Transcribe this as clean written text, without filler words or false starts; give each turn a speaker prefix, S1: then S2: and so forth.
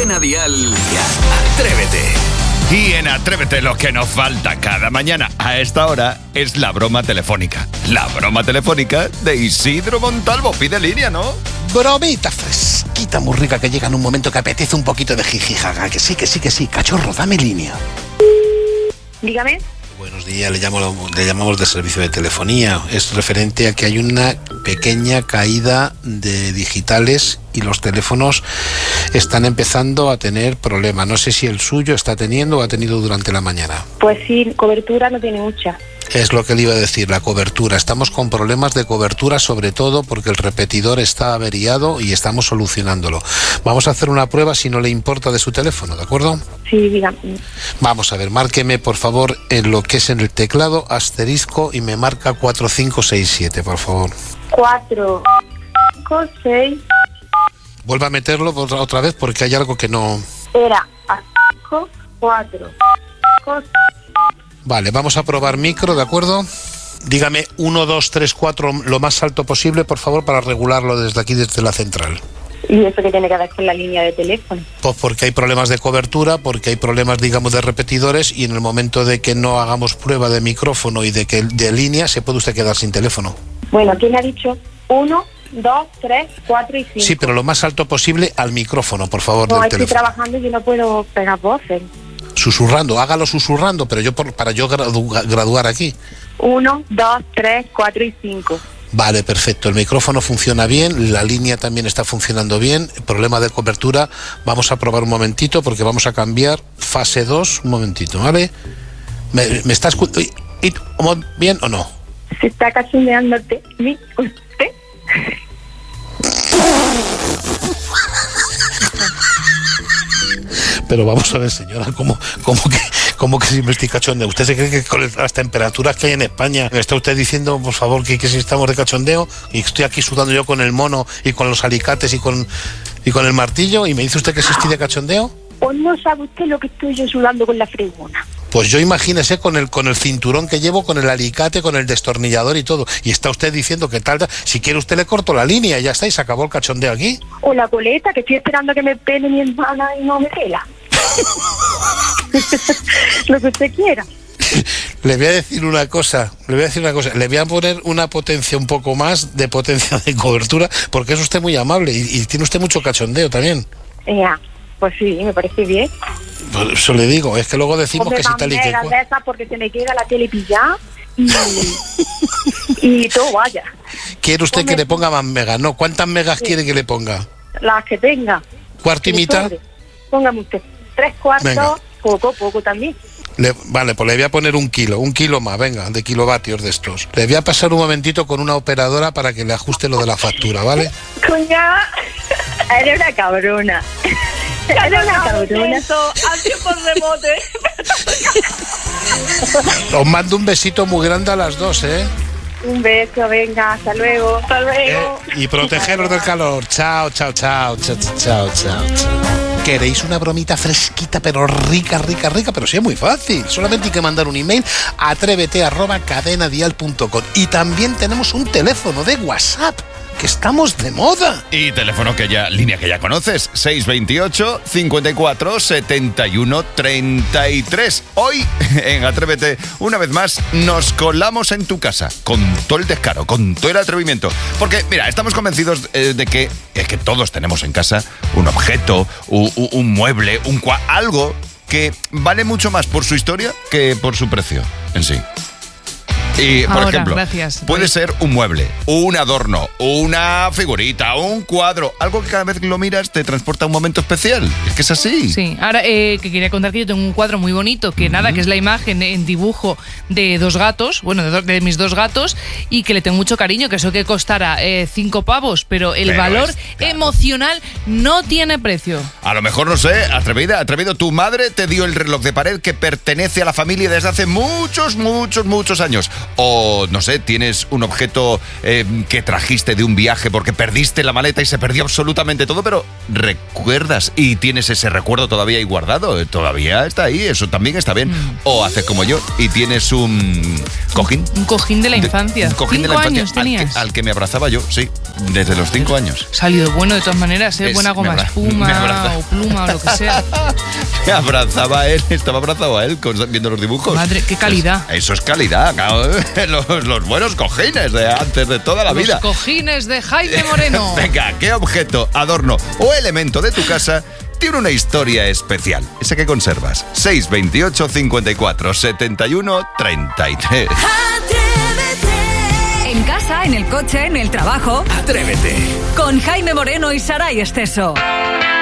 S1: Cadena Dial, Atrévete.
S2: Y en Atrévete lo que nos falta cada mañana a esta hora es la broma telefónica. La broma telefónica de Isidro Montalvo. Pide línea, ¿no?
S3: Bromita fresquita, muy rica, que llega en un momento que apetece un poquito de jijijaga. Que sí. Cachorro, dame línea.
S4: Dígame.
S3: Buenos días, le llamamos de servicio de telefonía. Es referente a que hay una pequeña caída de digitales y los teléfonos están empezando a tener problemas. No sé si el suyo está teniendo o ha tenido durante la mañana.
S4: Pues sí, cobertura no tiene mucha.
S3: Es lo que le iba a decir, la cobertura. Estamos con problemas de cobertura, sobre todo porque el repetidor está averiado y estamos solucionándolo. Vamos a hacer una prueba, si no le importa, de su teléfono, ¿de acuerdo?
S4: Sí, dígame.
S3: Vamos a ver, márqueme por favor en lo que es en el teclado, asterisco, y me marca 4567, por favor.
S4: 4, 5, 6.
S3: Vuelva a meterlo otra vez porque hay algo que no...
S4: Era asterisco, 4, 5, 6.
S3: Vale, vamos a probar micro, ¿de acuerdo? Dígame 1, 2, 3, 4 lo más alto posible, por favor, para regularlo desde aquí, desde la central.
S4: ¿Y eso qué tiene que ver con la línea de teléfono?
S3: Pues porque hay problemas de cobertura, porque hay problemas, digamos, de repetidores, y en el momento de que no hagamos prueba de micrófono y de línea, se puede usted quedar sin teléfono.
S4: Bueno, ¿quién ha dicho? 1, 2, 3, 4 y 5.
S3: Sí, pero lo más alto posible al micrófono, por favor,
S4: no,
S3: del
S4: estoy
S3: teléfono.
S4: trabajando y yo no puedo pegar voces.
S3: Susurrando, hágalo susurrando, pero para yo graduar aquí.
S4: 1, 2, 3, 4 y 5.
S3: Vale, perfecto. El micrófono funciona bien, la línea también está funcionando bien. El problema de cobertura, vamos a probar un momentito porque vamos a cambiar fase 2. Un momentito, ¿vale? ¿Me está escuchando bien o no?
S4: ¿Se está cachondeándote usted?
S3: Pero vamos a ver, señora, ¿cómo que si me estoy cachondeo? ¿Usted se cree que con las temperaturas que hay en España me está usted diciendo, por favor, que si estamos de cachondeo? Y estoy aquí sudando yo con el mono y con los alicates y con el martillo, y me dice usted que si estoy de cachondeo.
S4: ¿O no sabe usted lo que estoy yo sudando con la fregona?
S3: Pues yo imagínese con el cinturón que llevo, con el alicate, con el destornillador y todo. Y está usted diciendo que tal, si quiere usted le corto la línea y ya está, y se acabó el cachondeo aquí.
S4: O la coleta, que estoy esperando que me pele mi hermana y no me pela. Lo que usted quiera.
S3: Le voy a decir una cosa, le voy a poner una potencia un poco más de potencia de cobertura, porque es usted muy amable y tiene usted mucho cachondeo también.
S4: Ya, pues sí, me parece bien.
S3: Por eso le digo, es que luego decimos que si tal y que cual.
S4: De esas porque se me queda la tele pillada y todo vaya.
S3: ¿Quiere usted que le ponga más megas? No, ¿cuántas megas quiere que le ponga?
S4: Las que tenga.
S3: ¿Cuarto y mitad?
S4: Póngame usted 3 cuartos.
S3: Venga.
S4: Poco también.
S3: Vale, pues le voy a poner un kilo más, venga, de kilovatios de estos. Le voy a pasar un momentito con una operadora para que le ajuste lo de la factura, ¿vale?
S4: Coña, eres una cabrona. Eres una cabrona.
S5: Así por rebote.
S3: Os mando un besito muy grande a las dos, ¿eh?
S4: Un beso, venga, hasta luego.
S5: Hasta luego.
S3: Y protegeros del calor. Chao. ¿Queréis una bromita fresquita pero rica? Pero sí es muy fácil. Solamente hay que mandar un email a atrévete@cadenadial.com. Y también tenemos un teléfono de WhatsApp, que estamos de moda.
S2: Y teléfono línea que ya conoces, 628 54 71 33. Hoy, en Atrévete, una vez más, nos colamos en tu casa, con todo el descaro, con todo el atrevimiento. Porque, mira, estamos convencidos de que todos tenemos en casa un objeto, un mueble, algo que vale mucho más por su historia que por su precio en sí. Y, por ejemplo, puede ser un mueble, un adorno, una figurita, un cuadro, algo que cada vez que lo miras te transporta a un momento especial. Es que es así.
S5: Sí, ahora que quería contar que yo tengo un cuadro muy bonito, que que es la imagen en dibujo de 2 gatos, de mis 2 gatos, y que le tengo mucho cariño, que eso que costará 5 pavos, pero el valor emocional no tiene precio.
S2: A lo mejor, no sé, atrevido, tu madre te dio el reloj de pared que pertenece a la familia desde hace muchos años. O, no sé, tienes un objeto que trajiste de un viaje porque perdiste la maleta y se perdió absolutamente todo, pero recuerdas y tienes ese recuerdo todavía ahí guardado. Todavía está ahí, eso también está bien. O haces como yo y tienes un cojín.
S5: Un cojín de la infancia.
S2: Un cojín de la
S5: 5
S2: infancia
S5: años tenías.
S2: al que me abrazaba yo, sí, desde los 5 años.
S5: Salido bueno de todas maneras, buena goma
S2: me
S5: espuma o pluma o lo que sea.
S2: Me abrazaba a él, estaba abrazado a él viendo los dibujos.
S5: Madre, qué calidad.
S2: Eso es calidad, claro. Los buenos cojines de antes de toda la vida.
S5: Los cojines de Jaime Moreno.
S2: Venga, ¿qué objeto, adorno o elemento de tu casa tiene una historia especial? Ese que conservas. 628 54 71 33.
S6: En casa, en el coche, en el trabajo.
S1: Atrévete.
S6: Con Jaime Moreno y Saray Esteso.